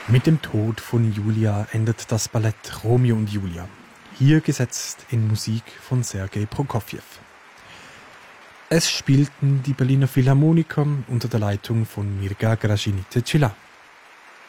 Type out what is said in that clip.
Mit dem Tod von Julia endet das Ballett Romeo und Julia, hier gesetzt in Musik von Sergei Prokofjew. Es spielten die Berliner Philharmoniker unter der Leitung von Mirga Gražinytė-Čyla.